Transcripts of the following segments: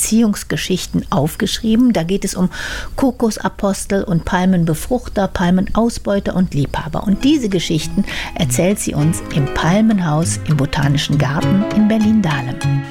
Erziehungsgeschichten aufgeschrieben. Da geht es um Kokosapostel und Palmenbefruchter, Palmenausbeuter und Liebhaber. Und diese Geschichten erzählt sie uns im Palmenhaus im Botanischen Garten in Berlin-Dahlem.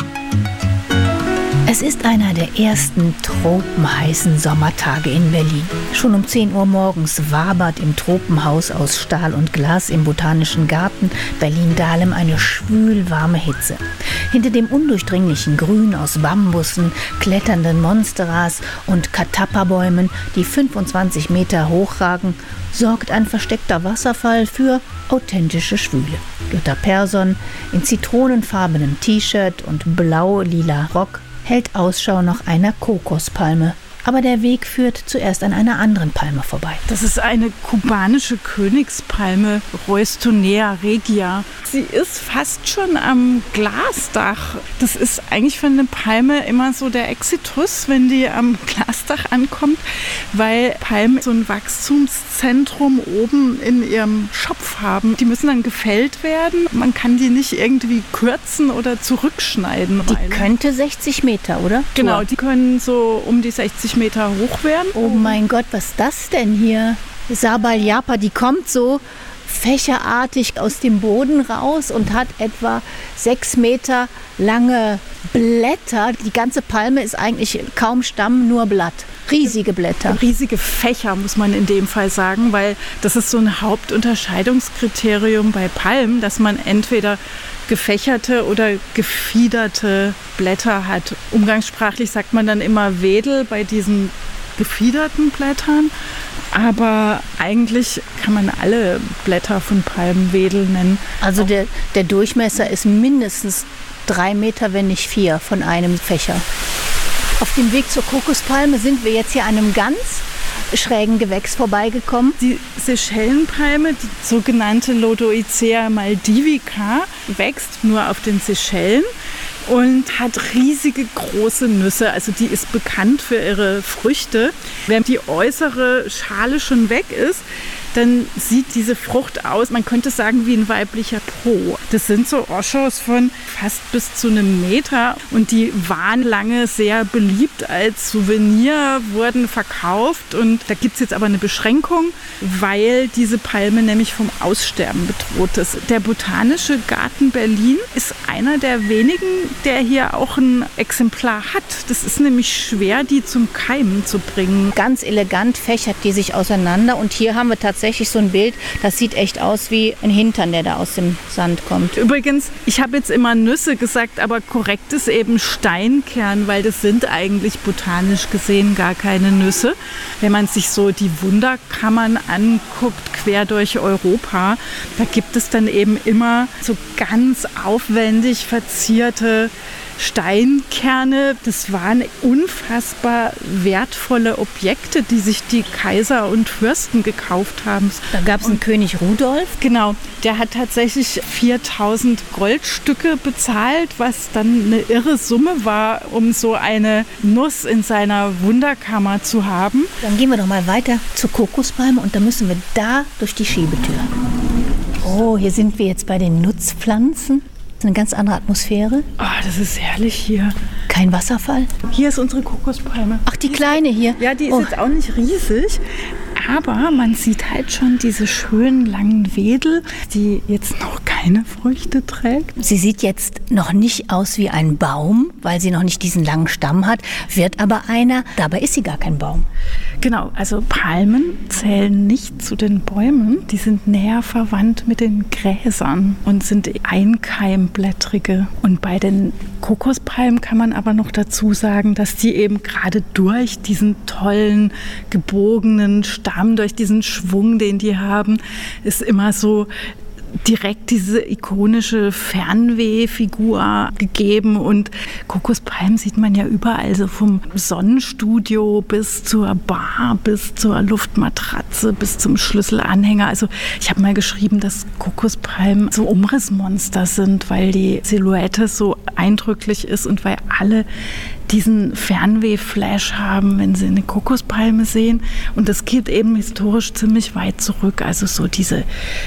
Es ist einer der ersten tropenheißen Sommertage in Berlin. Schon um 10 Uhr morgens wabert im Tropenhaus aus Stahl und Glas im Botanischen Garten Berlin-Dahlem eine schwülwarme Hitze. Hinter dem undurchdringlichen Grün aus Bambussen, kletternden Monsteras und Katappa-Bäumen, die 25 Meter hochragen, sorgt ein versteckter Wasserfall für authentische Schwüle. Jutta Persson in zitronenfarbenem T-Shirt und blau-lila Rock hält Ausschau nach einer Kokospalme. Aber der Weg führt zuerst an einer anderen Palme vorbei. Das ist eine kubanische Königspalme, Roystonea regia. Sie ist fast schon am Glasdach. Das ist eigentlich für eine Palme immer so der Exitus, wenn die am Glasdach ankommt, weil Palmen so ein Wachstumszentrum oben in ihrem Schopf haben. Die müssen dann gefällt werden. Man kann die nicht irgendwie kürzen oder zurückschneiden. Die könnte 60 Meter, oder? Genau, die können so um die 60 Meter hoch werden. Oh mein Gott, was ist das denn hier? Sabaljapa, die kommt so fächerartig aus dem Boden raus und hat etwa 6 Meter lange Blätter. Die ganze Palme ist eigentlich kaum Stamm, nur Blatt. Riesige Blätter. Riesige Fächer, muss man in dem Fall sagen, weil das ist so ein Hauptunterscheidungskriterium bei Palmen, dass man entweder gefächerte oder gefiederte Blätter hat. Umgangssprachlich sagt man dann immer Wedel bei diesen gefiederten Blättern. Aber eigentlich kann man alle Blätter von Palmen Wedel nennen. Also der Durchmesser ist mindestens 3 Meter, wenn nicht 4, von einem Fächer. Auf dem Weg zur Kokospalme sind wir jetzt hier an einem ganz schrägen Gewächs vorbeigekommen. Die Seychellenpalme, die sogenannte Lodoicea maldivica, wächst nur auf den Seychellen und hat riesige große Nüsse. Also die ist bekannt für ihre Früchte. Wenn die äußere Schale schon weg ist, dann sieht diese Frucht aus, man könnte sagen, wie ein weiblicher Po. Das sind so Oschos von fast bis zu einem Meter und die waren lange sehr beliebt als Souvenir, wurden verkauft und da gibt es jetzt aber eine Beschränkung, weil diese Palme nämlich vom Aussterben bedroht ist. Der Botanische Garten Berlin ist einer der wenigen, der hier auch ein Exemplar hat. Das ist nämlich schwer, die zum Keimen zu bringen. Ganz elegant fächert die sich auseinander und hier haben wir tatsächlich so ein Bild, das sieht echt aus wie ein Hintern, der da aus dem Sand kommt. Übrigens, ich habe jetzt immer Nüsse gesagt, aber korrekt ist eben Steinkern, weil das sind eigentlich botanisch gesehen gar keine Nüsse. Wenn man sich so die Wunderkammern anguckt, quer durch Europa, da gibt es dann eben immer so ganz aufwendig verzierte Steinkerne. Das waren unfassbar wertvolle Objekte, die sich die Kaiser und Fürsten gekauft haben. Da gab es einen König Rudolf. Genau, der hat tatsächlich 4000 Goldstücke bezahlt, was dann eine irre Summe war, um so eine Nuss in seiner Wunderkammer zu haben. Dann gehen wir doch mal weiter zur Kokospalme und dann müssen wir da durch die Schiebetür. Oh, hier sind wir jetzt bei den Nutzpflanzen. Eine ganz andere Atmosphäre. Oh, das ist herrlich hier. Kein Wasserfall. Hier ist unsere Kokospalme. Ach, die kleine hier. Ja, die ist jetzt auch nicht riesig. Aber man sieht halt schon diese schönen langen Wedel, die jetzt noch keine Früchte trägt. Sie sieht jetzt noch nicht aus wie ein Baum, weil sie noch nicht diesen langen Stamm hat, wird aber einer. Dabei ist sie gar kein Baum. Genau, also Palmen zählen nicht zu den Bäumen. Die sind näher verwandt mit den Gräsern und sind einkeimblättrige. Und bei den Kokospalmen kann man aber noch dazu sagen, dass die eben gerade durch diesen tollen, gebogenen Stamm, durch diesen Schwung, den die haben, ist immer so direkt diese ikonische Fernwehfigur gegeben. Und Kokospalmen sieht man ja überall, so vom Sonnenstudio bis zur Bar, bis zur Luftmatratze, bis zum Schlüsselanhänger. Also ich habe mal geschrieben, dass Kokospalmen so Umrissmonster sind, weil die Silhouette so eindrücklich ist und weil alle diesen Fernweh-Flash haben, wenn sie eine Kokospalme sehen. Und das geht eben historisch ziemlich weit zurück. Also so diese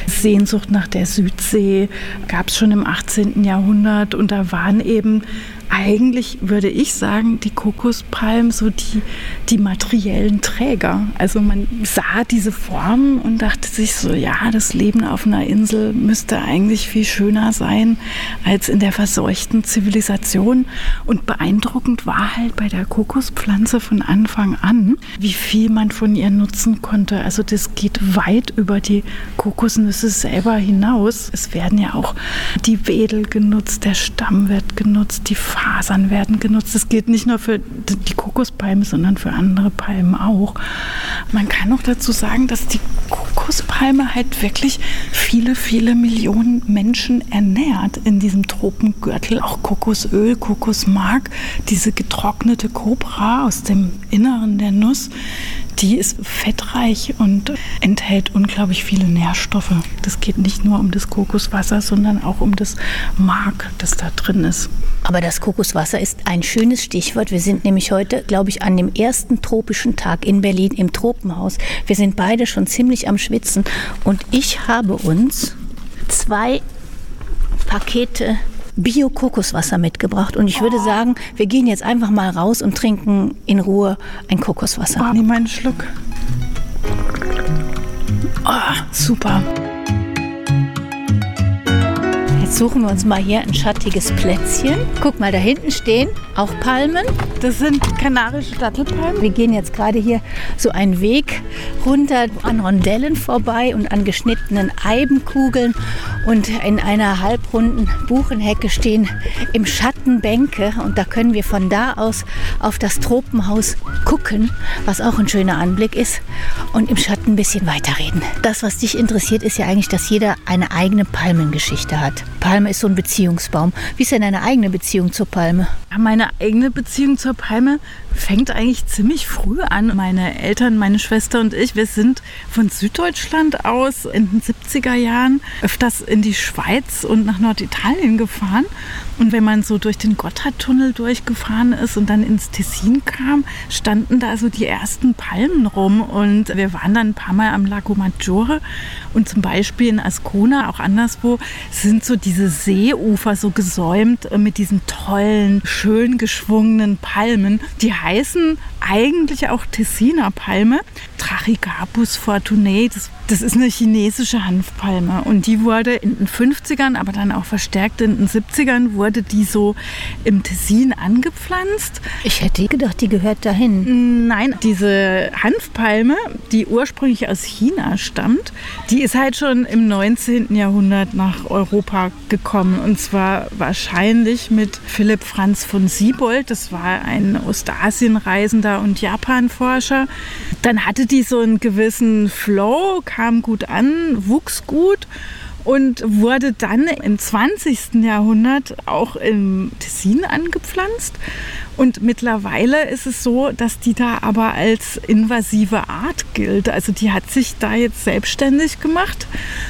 Sehnsucht nach der Südsee gab es schon im 18. Jahrhundert. Und da waren eben eigentlich würde ich sagen, die Kokospalmen so die materiellen Träger. Also man sah diese Formen und dachte sich so, ja, das Leben auf einer Insel müsste eigentlich viel schöner sein als in der verseuchten Zivilisation. Und beeindruckend war halt bei der Kokospflanze von Anfang an, wie viel man von ihr nutzen konnte. Also das geht weit über die Kokosnüsse selber hinaus. Es werden ja auch die Wedel genutzt, der Stamm wird genutzt, die Fasern werden genutzt. Das gilt nicht nur für die Kokospalme, sondern für andere Palmen auch. Man kann auch dazu sagen, dass die Kokospalme halt wirklich viele, viele Millionen Menschen ernährt in diesem Tropengürtel. Auch Kokosöl, Kokosmark, diese getrocknete Kobra aus dem Inneren der Nuss, die ist fettreich und enthält unglaublich viele Nährstoffe. Das geht nicht nur um das Kokoswasser, sondern auch um das Mark, das da drin ist. Aber das Kokoswasser ist ein schönes Stichwort. Wir sind nämlich heute, glaube ich, an dem ersten tropischen Tag in Berlin im Tropenhaus. Wir sind beide schon ziemlich am Schwitzen und ich habe uns 2 Pakete Bio-Kokoswasser mitgebracht. Und ich würde sagen, wir gehen jetzt einfach mal raus und trinken in Ruhe ein Kokoswasser. Nimm mal einen Schluck. Super. Jetzt suchen wir uns mal hier ein schattiges Plätzchen. Guck mal, da hinten stehen auch Palmen. Das sind kanarische Dattelpalmen. Wir gehen jetzt gerade hier so einen Weg runter an Rondellen vorbei und an geschnittenen Eibenkugeln. Und in einer halbrunden Buchenhecke stehen im Schatten Bänke. Und da können wir von da aus auf das Tropenhaus gucken, was auch ein schöner Anblick ist. Und im Schatten ein bisschen weiterreden. Das, was dich interessiert, ist ja eigentlich, dass jeder eine eigene Palmengeschichte hat. Palme ist so ein Beziehungsbaum. Wie ist denn deine eigene Beziehung zur Palme? Meine eigene Beziehung zur Palme fängt eigentlich ziemlich früh an. Meine Eltern, meine Schwester und ich, wir sind von Süddeutschland aus in den 70er Jahren öfters in die Schweiz und nach Norditalien gefahren. Und wenn man so durch den Gotthardtunnel durchgefahren ist und dann ins Tessin kam, standen da so die ersten Palmen rum. Und wir waren dann ein paar Mal am Lago Maggiore. Und zum Beispiel in Ascona, auch anderswo, sind so diese Seeufer so gesäumt mit diesen tollen, schön geschwungenen Palmen. Die heißen eigentlich auch Tessiner Palme. Trachygarbus fortunae, das ist eine chinesische Hanfpalme. Und die wurde in den 50ern, aber dann auch verstärkt in den 70ern, wurde die so im Tessin angepflanzt. Ich hätte gedacht, die gehört dahin. Nein, diese Hanfpalme, die ursprünglich aus China stammt, die ist halt schon im 19. Jahrhundert nach Europa gekommen. Und zwar wahrscheinlich mit Philipp Franz von Siebold. Das war ein Ostasienreisender und Japanforscher. Dann hatte die so einen gewissen Flow, kam gut an, wuchs gut und wurde dann im 20. Jahrhundert auch im Tessin angepflanzt. Und mittlerweile ist es so, dass die da aber als invasive Art gilt. Also die hat sich da jetzt selbstständig gemacht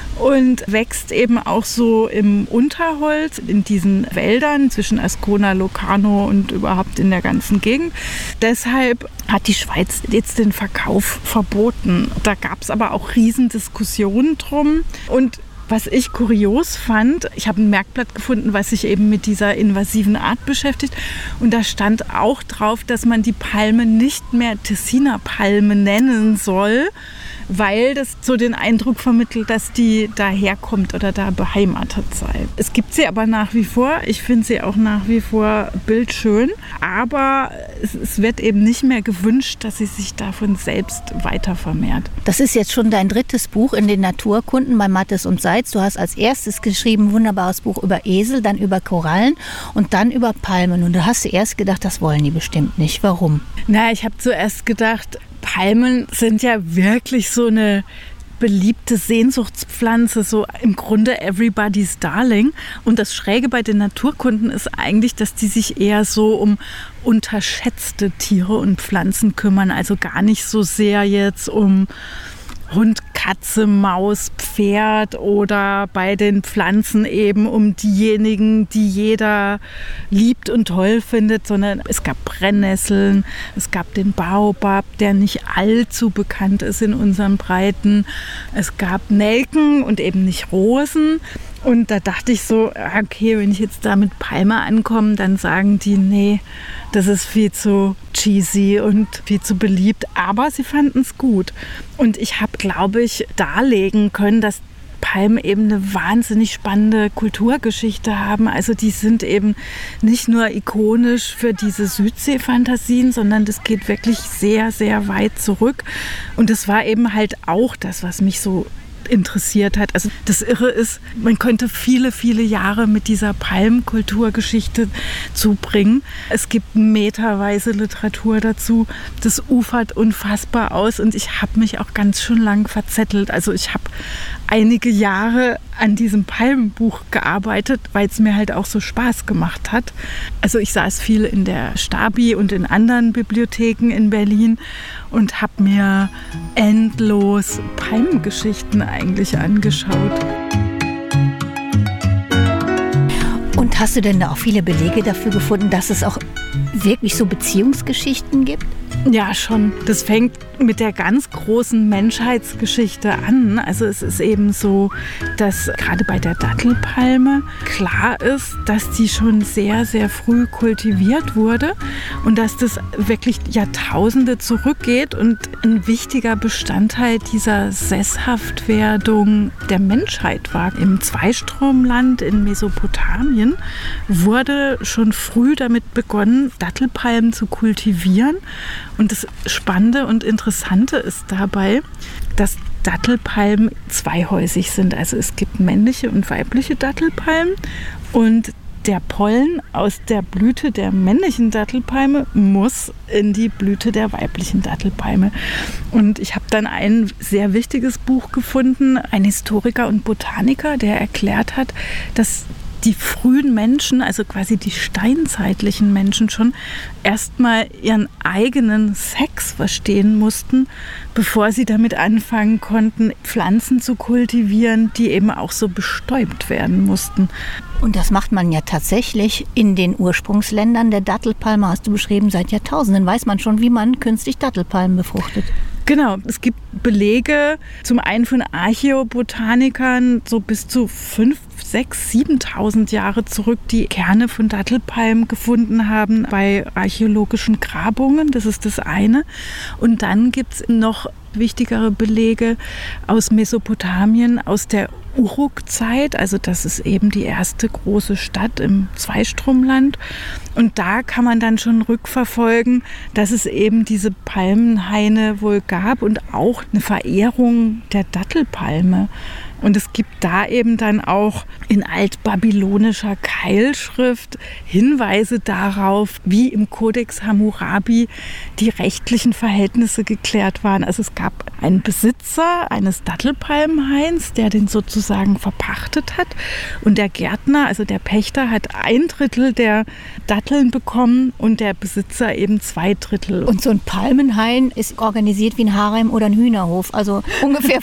und wächst eben auch so im Unterholz, in diesen Wäldern zwischen Ascona, Locarno und überhaupt in der ganzen Gegend. Deshalb hat die Schweiz jetzt den Verkauf verboten. Da gab es aber auch Riesendiskussionen drum. Und was ich kurios fand, ich habe ein Merkblatt gefunden, was sich eben mit dieser invasiven Art beschäftigt. Und da stand auch drauf, dass man die Palme nicht mehr Tessiner Palme nennen soll, weil das so den Eindruck vermittelt, dass die daherkommt oder da beheimatet sei. Es gibt sie aber nach wie vor. Ich finde sie auch nach wie vor bildschön. Aber es wird eben nicht mehr gewünscht, dass sie sich davon selbst weiter vermehrt. Das ist jetzt schon dein 3. Buch in den Naturkunden bei Mattes und Seitz. Du hast als erstes geschrieben, ein wunderbares Buch über Esel, dann über Korallen und dann über Palmen. Und da hast du erst gedacht, das wollen die bestimmt nicht. Warum? Na, ich habe zuerst gedacht, Palmen sind ja wirklich so eine beliebte Sehnsuchtspflanze, so im Grunde everybody's darling. Und das Schräge bei den Naturkunden ist eigentlich, dass die sich eher so um unterschätzte Tiere und Pflanzen kümmern. Also gar nicht so sehr jetzt um Hund, Katze, Maus, Pferd oder bei den Pflanzen eben um diejenigen, die jeder liebt und toll findet, sondern es gab Brennnesseln, es gab den Baobab, der nicht allzu bekannt ist in unseren Breiten. Es gab Nelken und eben nicht Rosen. Und da dachte ich so, okay, wenn ich jetzt da mit Palme ankomme, dann sagen die, nee, das ist viel zu cheesy und viel zu beliebt. Aber sie fanden es gut. Und ich habe, glaube ich, darlegen können, dass Palmen eben eine wahnsinnig spannende Kulturgeschichte haben. Also die sind eben nicht nur ikonisch für diese Südsee-Fantasien, sondern das geht wirklich sehr, sehr weit zurück. Und das war eben halt auch das, was mich so interessiert hat. Also das Irre ist, man könnte viele, viele Jahre mit dieser Palmkulturgeschichte zubringen. Es gibt meterweise Literatur dazu. Das ufert unfassbar aus und ich habe mich auch ganz schön lang verzettelt. Also ich habe einige Jahre an diesem Palmenbuch gearbeitet, weil es mir halt auch so Spaß gemacht hat. Also ich saß viel in der Stabi und in anderen Bibliotheken in Berlin und habe mir endlos Palmengeschichten eigentlich angeschaut. Und hast du denn da auch viele Belege dafür gefunden, dass es auch wirklich so Beziehungsgeschichten gibt? Ja, schon. Das fängt mit der ganz großen Menschheitsgeschichte an. Also es ist eben so, dass gerade bei der Dattelpalme klar ist, dass die schon sehr, sehr früh kultiviert wurde und dass das wirklich Jahrtausende zurückgeht und ein wichtiger Bestandteil dieser Sesshaftwerdung der Menschheit war. Im Zweistromland in Mesopotamien wurde schon früh damit begonnen, Dattelpalmen zu kultivieren. Und das Spannende und Interessante ist dabei, dass Dattelpalmen zweihäusig sind. Also es gibt männliche und weibliche Dattelpalmen und der Pollen aus der Blüte der männlichen Dattelpalme muss in die Blüte der weiblichen Dattelpalme. Und ich habe dann ein sehr wichtiges Buch gefunden, ein Historiker und Botaniker, der erklärt hat, dass die frühen Menschen, also quasi die steinzeitlichen Menschen schon erstmal ihren eigenen Sex verstehen mussten, bevor sie damit anfangen konnten, Pflanzen zu kultivieren, die eben auch so bestäubt werden mussten. Und das macht man ja tatsächlich in den Ursprungsländern der Dattelpalme, hast du beschrieben, seit Jahrtausenden weiß man schon, wie man künstlich Dattelpalmen befruchtet. Genau, es gibt Belege, zum einen von Archäobotanikern, so bis zu 5.000, 6.000, 7.000 Jahre zurück, die Kerne von Dattelpalmen gefunden haben bei archäologischen Grabungen. Das ist das eine. Und dann gibt es noch wichtigere Belege aus Mesopotamien, aus der Uruk-Zeit. Also das ist eben die erste große Stadt im Zweistromland. Und da kann man dann schon rückverfolgen, dass es eben diese Palmenhaine wohl gab und auch eine Verehrung der Dattelpalme. Und es gibt da eben dann auch in altbabylonischer Keilschrift Hinweise darauf, wie im Kodex Hammurabi die rechtlichen Verhältnisse geklärt waren. Also es gab einen Besitzer eines Dattelpalmenhains, der den sozusagen verpachtet hat. Und der Gärtner, also der Pächter, hat 1/3 der Datteln bekommen und der Besitzer eben 2/3. Und so ein Palmenhain ist organisiert wie ein Harem oder ein Hühnerhof. Also ungefähr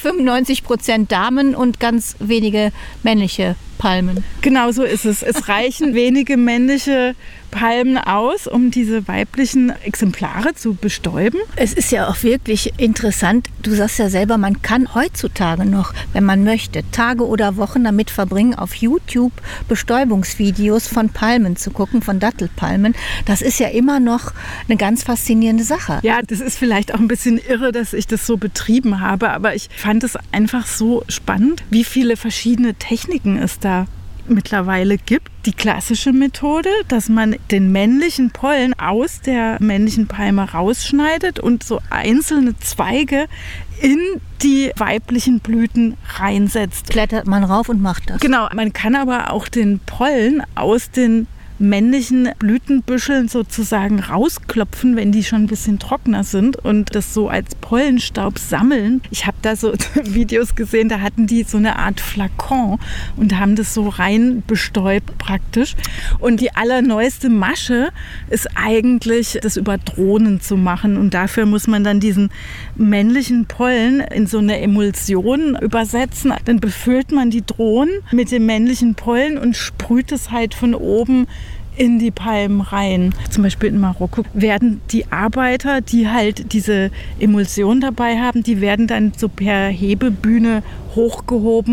95% Damen und ganz wenige männliche Palmen. Genau so ist es. Es reichen wenige männliche Palmen aus, um diese weiblichen Exemplare zu bestäuben. Es ist ja auch wirklich interessant. Du sagst ja selber, man kann heutzutage noch, wenn man möchte, Tage oder Wochen damit verbringen, auf YouTube Bestäubungsvideos von Palmen zu gucken, von Dattelpalmen. Das ist ja immer noch eine ganz faszinierende Sache. Ja, das ist vielleicht auch ein bisschen irre, dass ich das so betrieben habe, aber ich fand es einfach so spannend, wie viele verschiedene Techniken es da mittlerweile gibt. Die klassische Methode, dass man den männlichen Pollen aus der männlichen Palme rausschneidet und so einzelne Zweige in die weiblichen Blüten reinsetzt. Klettert man rauf und macht das. Genau, man kann aber auch den Pollen aus den männlichen Blütenbüscheln sozusagen rausklopfen, wenn die schon ein bisschen trockener sind und das so als Pollenstaub sammeln. Ich habe da so Videos gesehen, da hatten die so eine Art Flakon und haben das so rein bestäubt praktisch. Und die allerneueste Masche ist eigentlich, das über Drohnen zu machen. Und dafür muss man dann diesen männlichen Pollen in so eine Emulsion übersetzen. Dann befüllt man die Drohnen mit dem männlichen Pollen und sprüht es halt von oben in die Palmen rein. Zum Beispiel in Marokko werden die Arbeiter, die halt diese Emulsion dabei haben, die werden dann so per Hebebühne hochgehoben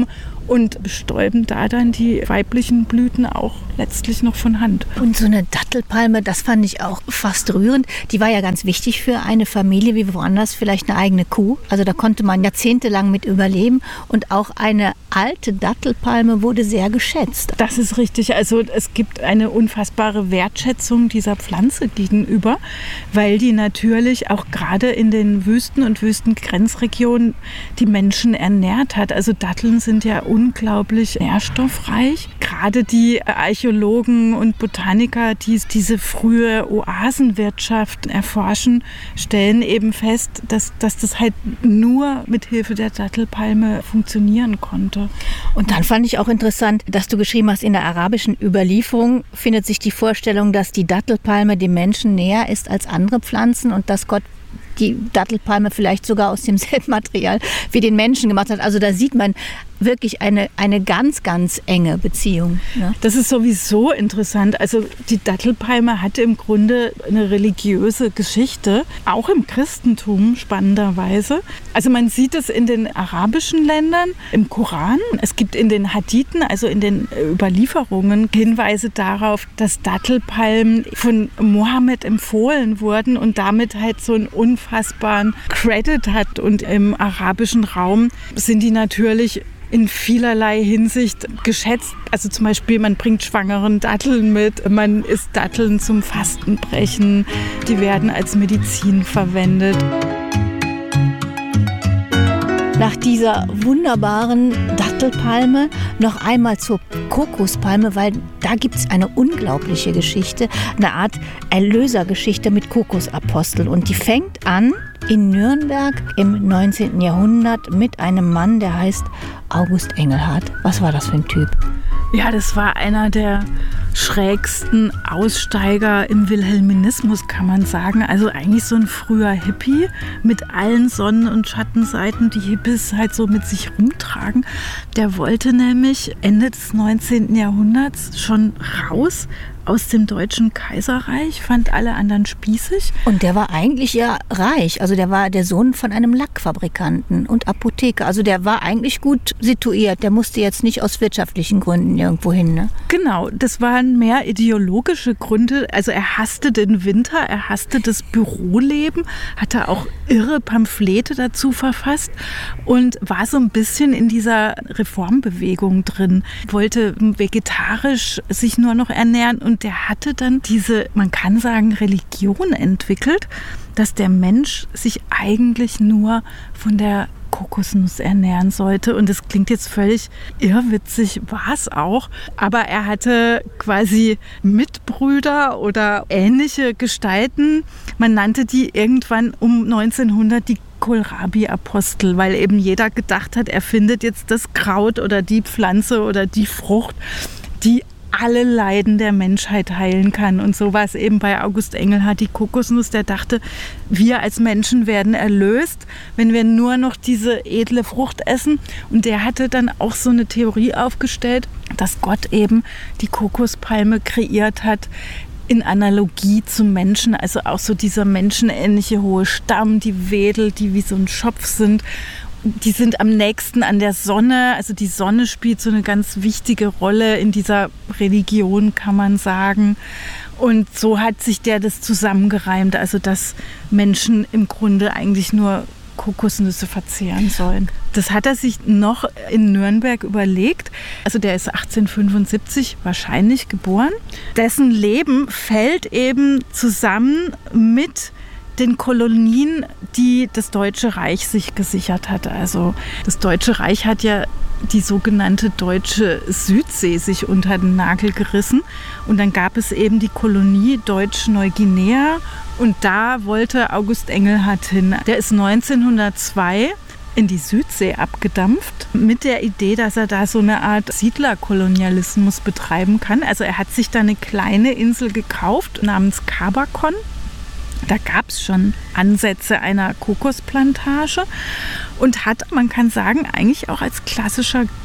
und bestäuben da dann die weiblichen Blüten auch letztlich noch von Hand. Und so eine Dattelpalme, das fand ich auch fast rührend. Die war ja ganz wichtig für eine Familie, wie woanders vielleicht eine eigene Kuh. Also da konnte man jahrzehntelang mit überleben. Und auch eine alte Dattelpalme wurde sehr geschätzt. Das ist richtig. Also es gibt eine unfassbare Wertschätzung dieser Pflanze gegenüber, weil die natürlich auch gerade in den Wüsten und Wüstengrenzregionen die Menschen ernährt hat. Also Datteln sind ja unglaublich nährstoffreich. Gerade die Archäologen und Botaniker, die diese frühe Oasenwirtschaft erforschen, stellen eben fest, dass das halt nur mit Hilfe der Dattelpalme funktionieren konnte. Und dann fand ich auch interessant, dass du geschrieben hast, in der arabischen Überlieferung findet sich die Vorstellung, dass die Dattelpalme dem Menschen näher ist als andere Pflanzen und dass Gott die Dattelpalme vielleicht sogar aus demselben Material wie den Menschen gemacht hat. Also da sieht man wirklich eine ganz, ganz enge Beziehung. Ja. Das ist sowieso interessant. Also die Dattelpalme hatte im Grunde eine religiöse Geschichte, auch im Christentum spannenderweise. Also man sieht es in den arabischen Ländern, im Koran. Es gibt in den Hadithen, also in den Überlieferungen, Hinweise darauf, dass Dattelpalmen von Mohammed empfohlen wurden und damit halt so einen unfassbaren Credit hat. Und im arabischen Raum sind die natürlich in vielerlei Hinsicht geschätzt. Also zum Beispiel, man bringt Schwangeren Datteln mit, man isst Datteln zum Fastenbrechen, die werden als Medizin verwendet. Nach dieser wunderbaren Dattelpalme noch einmal zur Kokospalme, weil da gibt es eine unglaubliche Geschichte, eine Art Erlösergeschichte mit Kokosaposteln. Und die fängt an in Nürnberg im 19. Jahrhundert mit einem Mann, der heißt August Engelhardt. Was war das für ein Typ? Ja, das war einer der schrägsten Aussteiger im Wilhelminismus, kann man sagen. Also eigentlich so ein früher Hippie mit allen Sonnen- und Schattenseiten, die Hippies halt so mit sich rumtragen. Der wollte nämlich Ende des 19. Jahrhunderts schon raus aus dem Deutschen Kaiserreich, fand alle anderen spießig. Und der war eigentlich ja reich. Also der war der Sohn von einem Lackfabrikanten und Apotheker. Also der war eigentlich gut situiert. Der musste jetzt nicht aus wirtschaftlichen Gründen irgendwo hin, ne? Genau, das waren mehr ideologische Gründe. Also er hasste den Winter, er hasste das Büroleben, hatte auch irre Pamphlete dazu verfasst und war so ein bisschen in dieser Reformbewegung drin. Wollte vegetarisch sich nur noch ernähren und der hatte dann diese, man kann sagen, Religion entwickelt, dass der Mensch sich eigentlich nur von der Kokosnuss ernähren sollte. Und das klingt jetzt völlig irrwitzig, war es auch. Aber er hatte quasi Mitbrüder oder ähnliche Gestalten. Man nannte die irgendwann um 1900 die Kohlrabi-Apostel, weil eben jeder gedacht hat, er findet jetzt das Kraut oder die Pflanze oder die Frucht, die alle Leiden der Menschheit heilen kann. Und so war es eben bei August Engelhardt, die Kokosnuss, der dachte, wir als Menschen werden erlöst, wenn wir nur noch diese edle Frucht essen. Und der hatte dann auch so eine Theorie aufgestellt, dass Gott eben die Kokospalme kreiert hat, in Analogie zum Menschen, also auch so dieser menschenähnliche hohe Stamm, die Wedel, die wie so ein Schopf sind. Die sind am nächsten an der Sonne, also die Sonne spielt so eine ganz wichtige Rolle in dieser Religion, kann man sagen. Und so hat sich der das zusammengereimt, also dass Menschen im Grunde eigentlich nur Kokosnüsse verzehren sollen. Das hat er sich noch in Nürnberg überlegt. Also der ist 1875 wahrscheinlich geboren. Dessen Leben fällt eben zusammen mit den Kolonien, die das Deutsche Reich sich gesichert hatte. Also das Deutsche Reich hat ja die sogenannte deutsche Südsee sich unter den Nagel gerissen. Und dann gab es eben die Kolonie Deutsch-Neuguinea und da wollte August Engelhardt hin. Der ist 1902 in die Südsee abgedampft mit der Idee, dass er da so eine Art Siedlerkolonialismus betreiben kann. Also er hat sich da eine kleine Insel gekauft namens Cabacon. Da gab es schon Ansätze einer Kokosplantage und hat, man kann sagen, eigentlich auch als klassischer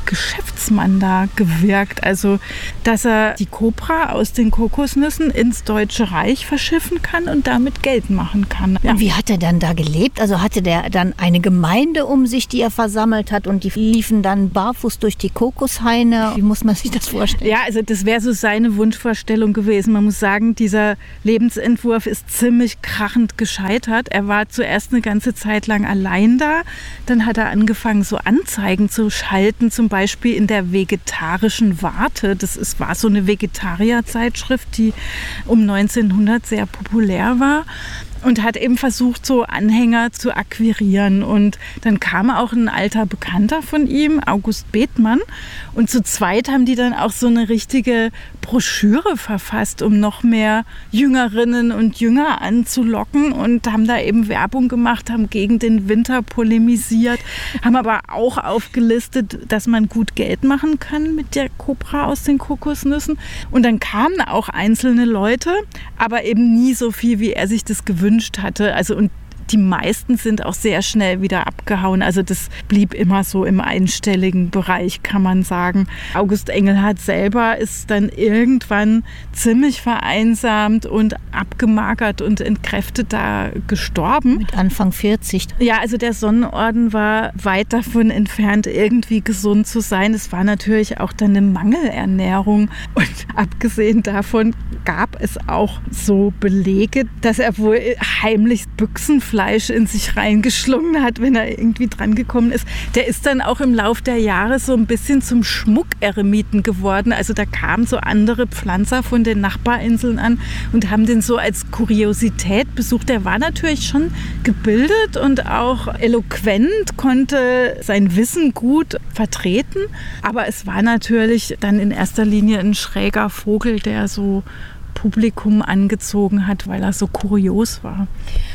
Geschäftsmann da gewirkt. Also, dass er die Kopra aus den Kokosnüssen ins Deutsche Reich verschiffen kann und damit Geld machen kann. Ja. Und wie hat er dann da gelebt? Also hatte der dann eine Gemeinde um sich, die er versammelt hat und die liefen dann barfuß durch die Kokoshaine? Wie muss man sich das vorstellen? Ja, also das wäre so seine Wunschvorstellung gewesen. Man muss sagen, dieser Lebensentwurf ist ziemlich krachend gescheitert. Er war zuerst eine ganze Zeit lang allein da. Dann hat er angefangen, so Anzeigen zu schalten, zum Beispiel in der Vegetarischen Warte. War so eine Vegetarierzeitschrift, die um 1900 sehr populär war. Und hat eben versucht, so Anhänger zu akquirieren. Und dann kam auch ein alter Bekannter von ihm, August Bethmann. Und zu zweit haben die dann auch so eine richtige Broschüre verfasst, um noch mehr Jüngerinnen und Jünger anzulocken. Und haben da eben Werbung gemacht, haben gegen den Winter polemisiert, haben aber auch aufgelistet, dass man gut Geld machen kann mit der Kopra aus den Kokosnüssen. Und dann kamen auch einzelne Leute, aber eben nie so viel, wie er sich das gewünscht hatte. Also und die meisten sind auch sehr schnell wieder abgehauen. Also das blieb immer so im einstelligen Bereich, kann man sagen. August Engelhardt selber ist dann irgendwann ziemlich vereinsamt und abgemagert und entkräftet da gestorben. Mit Anfang 40. Ja, also der Sonnenorden war weit davon entfernt, irgendwie gesund zu sein. Es war natürlich auch dann eine Mangelernährung. Und abgesehen davon gab es auch so Belege, dass er wohl heimlich Büchsenfleisch in sich reingeschlungen hat, wenn er irgendwie dran gekommen ist. Der ist dann auch im Lauf der Jahre so ein bisschen zum Schmuckeremiten geworden. Also da kamen so andere Pflanzer von den Nachbarinseln an und haben den so als Kuriosität besucht. Der war natürlich schon gebildet und auch eloquent, konnte sein Wissen gut vertreten. Aber es war natürlich dann in erster Linie ein schräger Vogel, der so Publikum angezogen hat, weil er so kurios war.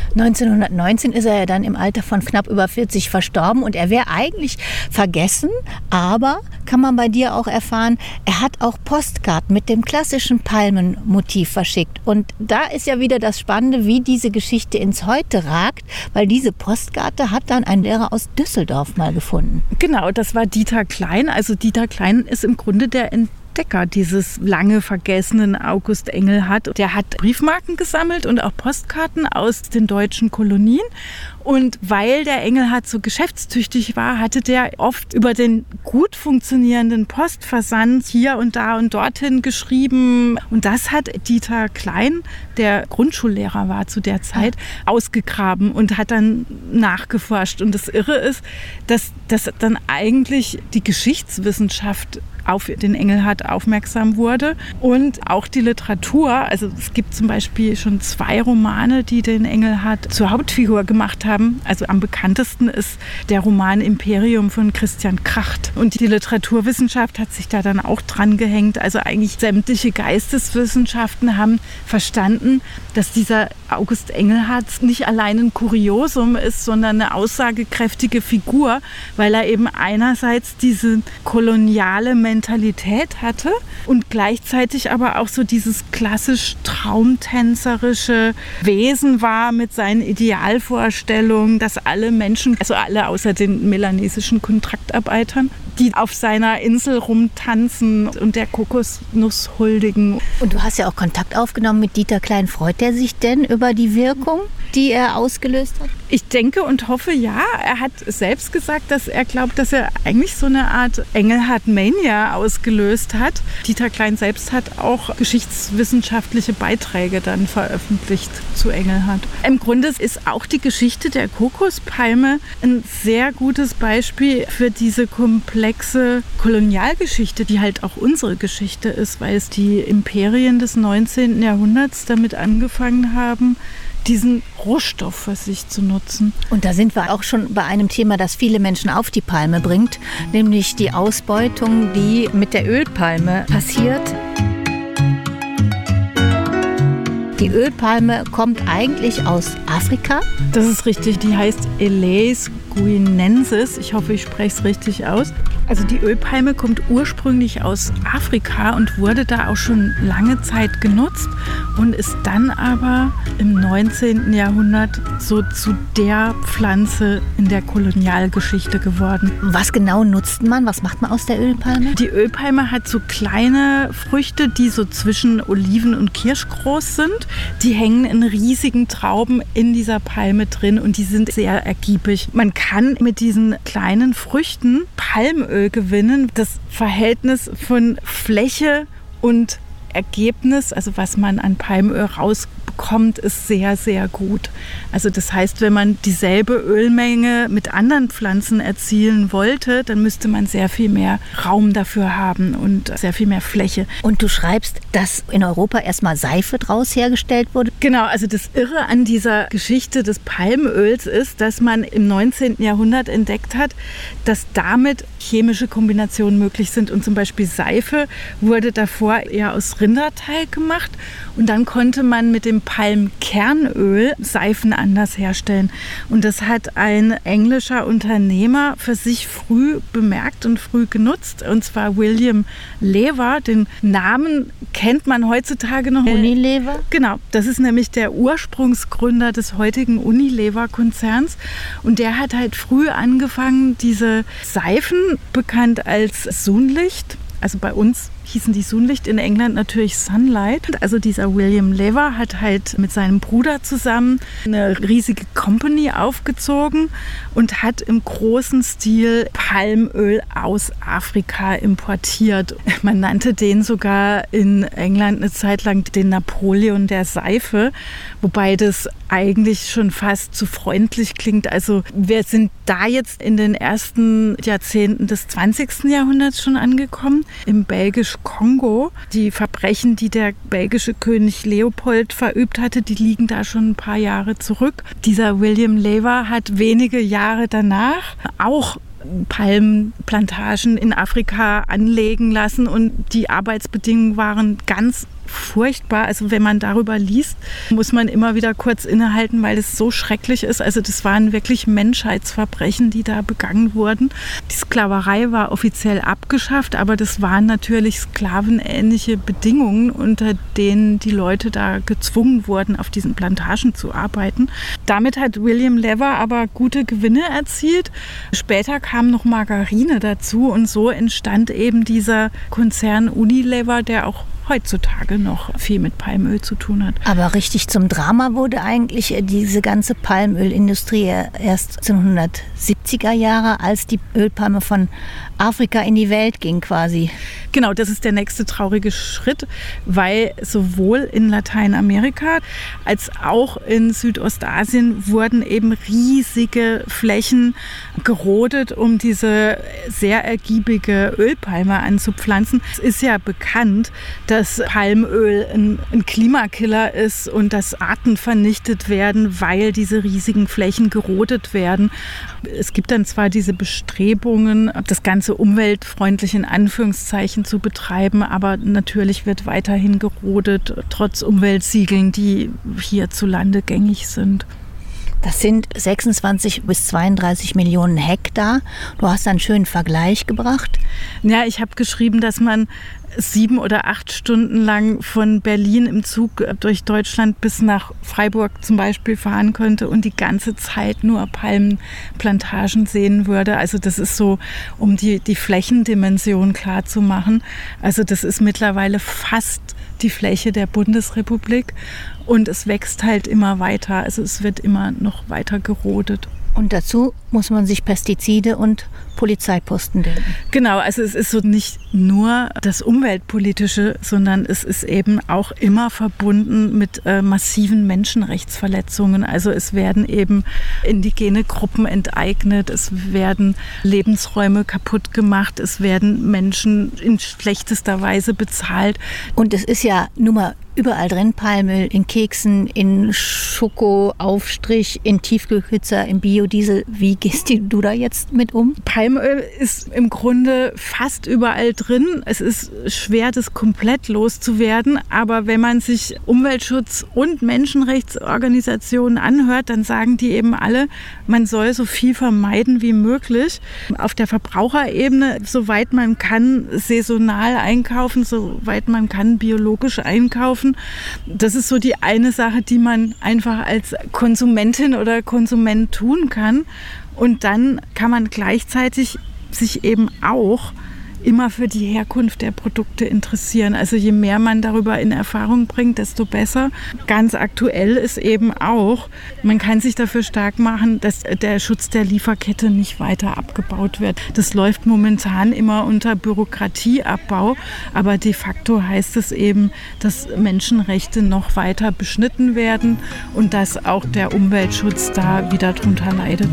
1919 ist er ja dann im Alter von knapp über 40 verstorben und er wäre eigentlich vergessen, aber kann man bei dir auch erfahren, er hat auch Postkarten mit dem klassischen Palmenmotiv verschickt. Und da ist ja wieder das Spannende, wie diese Geschichte ins Heute ragt, weil diese Postkarte hat dann ein Lehrer aus Düsseldorf mal gefunden. Genau, das war Dieter Klein. Also Dieter Klein ist im Grunde der Entdecker dieses lange vergessenen August Engelhardt. Der hat Briefmarken gesammelt und auch Postkarten aus den deutschen Kolonien. Und weil der Engelhardt so geschäftstüchtig war, hatte der oft über den gut funktionierenden Postversand hier und da und dorthin geschrieben. Und das hat Dieter Klein, der Grundschullehrer war zu der Zeit, ausgegraben und hat dann nachgeforscht. Und das Irre ist, dass dann eigentlich die Geschichtswissenschaft auf den Engelhardt aufmerksam wurde und auch die Literatur. Also es gibt zum Beispiel schon 2 Romane, die den Engelhardt zur Hauptfigur gemacht haben. Also am bekanntesten ist der Roman Imperium von Christian Kracht. Und die Literaturwissenschaft hat sich da dann auch dran gehängt. Also eigentlich sämtliche Geisteswissenschaften haben verstanden, dass dieser August Engelhardt nicht allein ein Kuriosum ist, sondern eine aussagekräftige Figur, weil er eben einerseits diese koloniale Mentalität hatte und gleichzeitig aber auch so dieses klassisch traumtänzerische Wesen war mit seinen Idealvorstellungen, dass alle Menschen, also alle außer den melanesischen Kontraktarbeitern, die auf seiner Insel rumtanzen und der Kokosnuss huldigen. Und du hast ja auch Kontakt aufgenommen mit Dieter Klein. Freut er sich denn über die Wirkung, die er ausgelöst hat? Ich denke und hoffe, ja. Er hat selbst gesagt, dass er glaubt, dass er eigentlich so eine Art Engelhardt-Mania ausgelöst hat. Dieter Klein selbst hat auch geschichtswissenschaftliche Beiträge dann veröffentlicht zu Engelhardt. Im Grunde ist auch die Geschichte der Kokospalme ein sehr gutes Beispiel für diese komplexe Kolonialgeschichte, die halt auch unsere Geschichte ist, weil es die Imperien des 19. Jahrhunderts damit angefangen haben, diesen Rohstoff für sich zu nutzen. Und da sind wir auch schon bei einem Thema, das viele Menschen auf die Palme bringt, nämlich die Ausbeutung, die mit der Ölpalme passiert. Die Ölpalme kommt eigentlich aus Afrika. Das ist richtig, die heißt Elais guinensis. Ich hoffe, ich spreche es richtig aus. Also die Ölpalme kommt ursprünglich aus Afrika und wurde da auch schon lange Zeit genutzt und ist dann aber im 19. Jahrhundert so zu der Pflanze in der Kolonialgeschichte geworden. Was genau nutzt man? Was macht man aus der Ölpalme? Die Ölpalme hat so kleine Früchte, die so zwischen Oliven und Kirsch groß sind. Die hängen in riesigen Trauben in dieser Palme drin und die sind sehr ergiebig. Man kann mit diesen kleinen Früchten Palmöl gewinnen. Das Verhältnis von Fläche und Ergebnis, also was man an Palmöl rausbekommt, ist sehr, sehr gut. Also das heißt, wenn man dieselbe Ölmenge mit anderen Pflanzen erzielen wollte, dann müsste man sehr viel mehr Raum dafür haben und sehr viel mehr Fläche. Und du schreibst, dass in Europa erstmal Seife draus hergestellt wurde? Genau, also das Irre an dieser Geschichte des Palmöls ist, dass man im 19. Jahrhundert entdeckt hat, dass damit chemische Kombinationen möglich sind. Und zum Beispiel Seife wurde davor eher aus Rinderteig gemacht und dann konnte man mit dem Palmkernöl Seifen anders herstellen. Und das hat ein englischer Unternehmer für sich früh bemerkt und früh genutzt, und zwar William Lever. Den Namen kennt man heutzutage noch. Unilever? Genau, das ist nämlich der Ursprungsgründer des heutigen Unilever-Konzerns und der hat halt früh angefangen, diese Seifen, bekannt als Sunlicht, also bei uns hießen die Sunlicht, in England natürlich Sunlight. Also dieser William Lever hat halt mit seinem Bruder zusammen eine riesige Company aufgezogen und hat im großen Stil Palmöl aus Afrika importiert. Man nannte den sogar in England eine Zeit lang den Napoleon der Seife, wobei das eigentlich schon fast zu freundlich klingt. Also wir sind da jetzt in den ersten Jahrzehnten des 20. Jahrhunderts schon angekommen. Im Belgisch-Kongo. Die Verbrechen, die der belgische König Leopold verübt hatte, die liegen da schon ein paar Jahre zurück. Dieser William Lever hat wenige Jahre danach auch Palmenplantagen in Afrika anlegen lassen und die Arbeitsbedingungen waren ganz furchtbar. Also wenn man darüber liest, muss man immer wieder kurz innehalten, weil es so schrecklich ist. Also das waren wirklich Menschheitsverbrechen, die da begangen wurden. Die Sklaverei war offiziell abgeschafft, aber das waren natürlich sklavenähnliche Bedingungen, unter denen die Leute da gezwungen wurden, auf diesen Plantagen zu arbeiten. Damit hat William Lever aber gute Gewinne erzielt. Später kam noch Margarine dazu und so entstand eben dieser Konzern Unilever, der auch heutzutage noch viel mit Palmöl zu tun hat. Aber richtig zum Drama wurde eigentlich diese ganze Palmölindustrie erst 1970er Jahre, als die Ölpalme von Afrika in die Welt ging quasi. Genau, das ist der nächste traurige Schritt, weil sowohl in Lateinamerika als auch in Südostasien wurden eben riesige Flächen gerodet, um diese sehr ergiebige Ölpalme anzupflanzen. Es ist ja bekannt, dass Palmöl ein Klimakiller ist und dass Arten vernichtet werden, weil diese riesigen Flächen gerodet werden. Es gibt dann zwar diese Bestrebungen, das Ganze umweltfreundlich in Anführungszeichen zu betreiben, aber natürlich wird weiterhin gerodet, trotz Umweltsiegeln, die hierzulande gängig sind. Das sind 26 bis 32 Millionen Hektar. Du hast einen schönen Vergleich gebracht. Ja, ich habe geschrieben, dass man 7 oder 8 Stunden lang von Berlin im Zug durch Deutschland bis nach Freiburg zum Beispiel fahren könnte und die ganze Zeit nur Palmenplantagen sehen würde. Also das ist so, um die Flächendimension klar zu machen. Also das ist mittlerweile fast die Fläche der Bundesrepublik und es wächst halt immer weiter. Also es wird immer noch weiter gerodet. Und dazu muss man sich Pestizide und Polizeiposten denken. Genau, also es ist so nicht nur das Umweltpolitische, sondern es ist eben auch immer verbunden mit massiven Menschenrechtsverletzungen. Also es werden eben indigene Gruppen enteignet, es werden Lebensräume kaputt gemacht, es werden Menschen in schlechtester Weise bezahlt. Und es ist ja nun mal überall drin, Palmöl, in Keksen, in Schokoaufstrich, in Tiefkühlpizza, in Biodiesel. Wie gehst du da jetzt mit um? Palmöl ist im Grunde fast überall drin. Es ist schwer, das komplett loszuwerden. Aber wenn man sich Umweltschutz- und Menschenrechtsorganisationen anhört, dann sagen die eben alle, man soll so viel vermeiden wie möglich. Auf der Verbraucherebene, soweit man kann, saisonal einkaufen, soweit man kann, biologisch einkaufen. Das ist so die eine Sache, die man einfach als Konsumentin oder Konsument tun kann. Und dann kann man gleichzeitig sich eben auch immer für die Herkunft der Produkte interessieren. Also je mehr man darüber in Erfahrung bringt, desto besser. Ganz aktuell ist eben auch, man kann sich dafür stark machen, dass der Schutz der Lieferkette nicht weiter abgebaut wird. Das läuft momentan immer unter Bürokratieabbau, aber de facto heißt es eben, dass Menschenrechte noch weiter beschnitten werden und dass auch der Umweltschutz da wieder drunter leidet.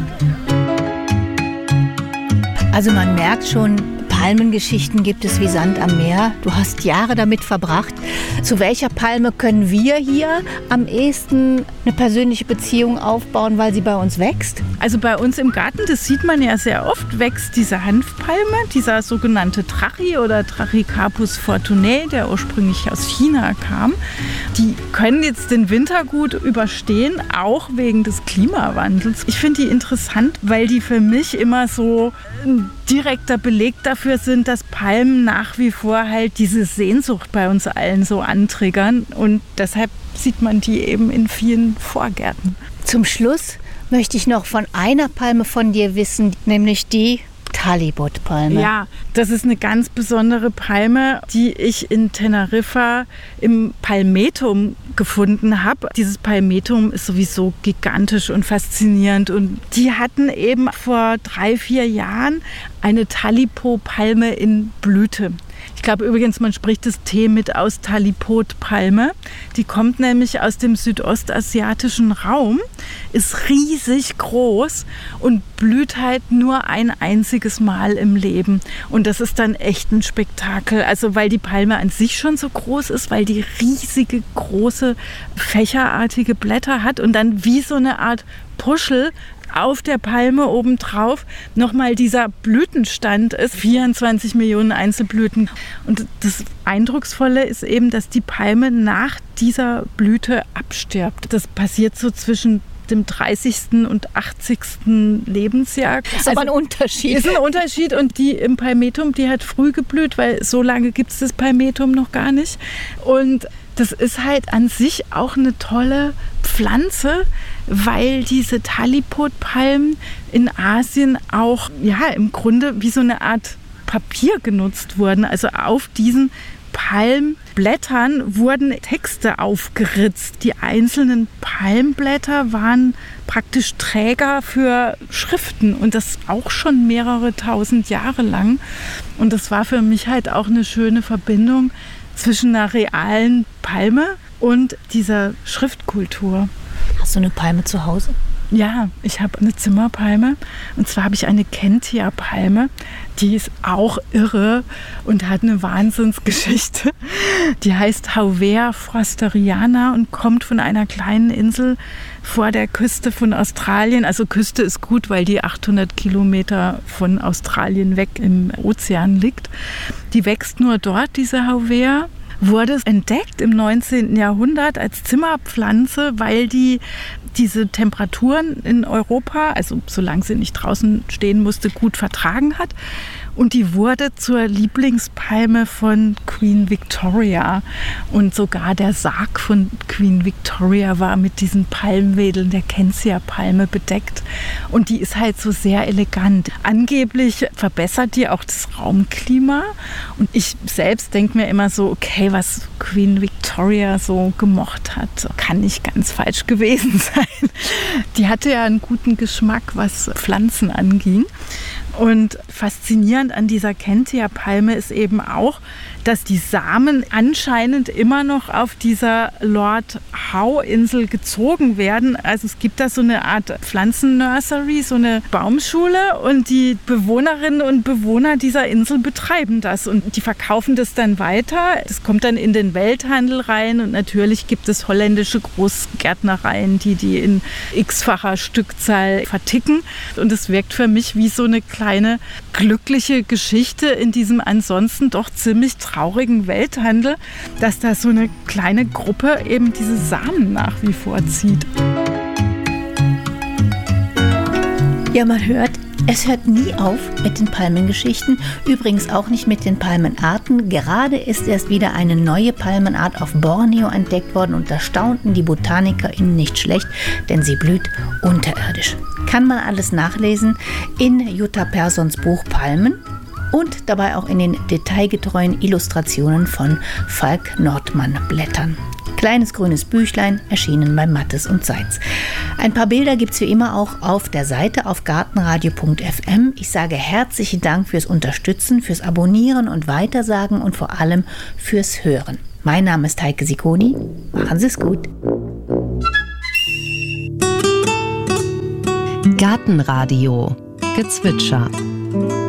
Also man merkt schon, Palmengeschichten gibt es wie Sand am Meer. Du hast Jahre damit verbracht. Zu welcher Palme können wir hier am ehesten eine persönliche Beziehung aufbauen, weil sie bei uns wächst? Also bei uns im Garten, das sieht man ja sehr oft, wächst diese Hanfpalme, dieser sogenannte Trachi oder Trachycarpus fortunae, der ursprünglich aus China kam. Die können jetzt den Winter gut überstehen, auch wegen des Klimawandels. Ich finde die interessant, weil die für mich immer so ein direkter Beleg dafür sind, dass Palmen nach wie vor halt diese Sehnsucht bei uns allen so antriggern. Und deshalb sieht man die eben in vielen Vorgärten. Zum Schluss möchte ich noch von einer Palme von dir wissen, nämlich die Talibot-Palme. Ja, das ist eine ganz besondere Palme, die ich in Teneriffa im Palmetum gefunden habe. Dieses Palmetum ist sowieso gigantisch und faszinierend und die hatten eben vor 3-4 Jahren eine Talipo-Palme in Blüte. Ich glaube übrigens, man spricht das T mit aus Talipot-Palme. Die kommt nämlich aus dem südostasiatischen Raum, ist riesig groß und blüht halt nur ein einziges Mal im Leben. Und das ist dann echt ein Spektakel. Also weil die Palme an sich schon so groß ist, weil die riesige, große, fächerartige Blätter hat und dann wie so eine Art Puschel auf der Palme obendrauf nochmal dieser Blütenstand ist, 24 Millionen Einzelblüten. Und das Eindrucksvolle ist eben, dass die Palme nach dieser Blüte abstirbt. Das passiert so zwischen dem 30. und 80. Lebensjahr. Das ist aber ein Unterschied. Ist ein Unterschied und die im Palmetum, die hat früh geblüht, weil so lange gibt es das Palmetum noch gar nicht. Und das ist halt an sich auch eine tolle Pflanze, weil diese Talipot-Palmen in Asien auch im Grunde wie so eine Art Papier genutzt wurden. Also auf diesen Palmblättern wurden Texte aufgeritzt. Die einzelnen Palmblätter waren praktisch Träger für Schriften und das auch schon mehrere tausend Jahre lang. Und das war für mich halt auch eine schöne Verbindung zwischen einer realen Palme und dieser Schriftkultur. Hast du eine Palme zu Hause? Ja, ich habe eine Zimmerpalme und zwar habe ich eine Kentia-Palme, die ist auch irre und hat eine Wahnsinnsgeschichte. Die heißt Hauvea frosteriana und kommt von einer kleinen Insel vor der Küste von Australien. Also Küste ist gut, weil die 800 Kilometer von Australien weg im Ozean liegt. Die wächst nur dort, diese Hauvea. Wurde entdeckt im 19. Jahrhundert als Zimmerpflanze, weil die diese Temperaturen in Europa, also solange sie nicht draußen stehen musste, gut vertragen hat. Und die wurde zur Lieblingspalme von Queen Victoria. Und sogar der Sarg von Queen Victoria war mit diesen Palmwedeln der Kentia-Palme bedeckt. Und die ist halt so sehr elegant. Angeblich verbessert die auch das Raumklima. Und ich selbst denke mir immer so, okay, was Queen Victoria so gemocht hat, kann nicht ganz falsch gewesen sein. Die hatte ja einen guten Geschmack, was Pflanzen anging. Und faszinierend an dieser Kentia-Palme ist eben auch, dass die Samen anscheinend immer noch auf dieser Lord-Howe-Insel gezogen werden. Also es gibt da so eine Art Pflanzennursery, so eine Baumschule, und die Bewohnerinnen und Bewohner dieser Insel betreiben das und die verkaufen das dann weiter. Das kommt dann in den Welthandel rein und natürlich gibt es holländische Großgärtnereien, die in x-facher Stückzahl verticken. Und es wirkt für mich wie so eine kleine glückliche Geschichte in diesem ansonsten doch ziemlich traurigen Welthandel, dass da so eine kleine Gruppe eben diese Samen nach wie vor zieht. Ja, man hört, es hört nie auf mit den Palmengeschichten, übrigens auch nicht mit den Palmenarten. Gerade ist erst wieder eine neue Palmenart auf Borneo entdeckt worden und da staunten die BotanikerInnen nicht schlecht, denn sie blüht unterirdisch. Kann man alles nachlesen in Jutta Perssons Buch Palmen und dabei auch in den detailgetreuen Illustrationen von Falk Nordmann Blättern. Kleines grünes Büchlein, erschienen bei Mattes und Seitz. Ein paar Bilder gibt es wie immer auch auf der Seite auf gartenradio.fm. Ich sage herzlichen Dank fürs Unterstützen, fürs Abonnieren und Weitersagen und vor allem fürs Hören. Mein Name ist Heike Sicconi. Machen Sie es gut. Gartenradio Gezwitscher.